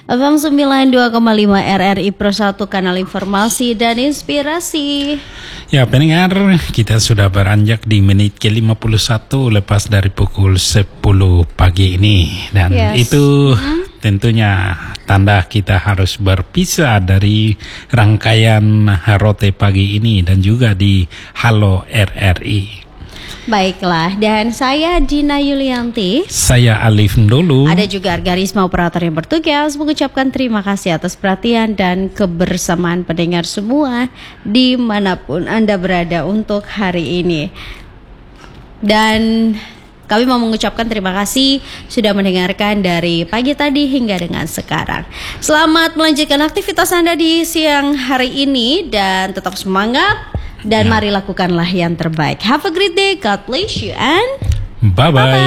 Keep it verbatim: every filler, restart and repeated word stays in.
F M sembilan puluh dua koma lima R R I Pro satu, kanal informasi dan inspirasi. Ya pendengar, kita sudah beranjak di menit ke lima puluh satu lepas dari pukul sepuluh pagi ini. Dan yes. itu hmm. tentunya tanda kita harus berpisah dari rangkaian Harote pagi ini dan juga di Halo R R I. Baiklah, dan saya Dina Yulianti. Saya Alif Ndolu. Ada juga Arga Risma, operator yang bertugas, mengucapkan terima kasih atas perhatian dan kebersamaan pendengar semua dimanapun Anda berada untuk hari ini. Dan kami mau mengucapkan terima kasih sudah mendengarkan dari pagi tadi hingga dengan sekarang. Selamat melanjutkan aktivitas Anda di siang hari ini dan tetap semangat. Dan ya. Mari lakukanlah yang terbaik. Have a great day. God bless you and bye-bye.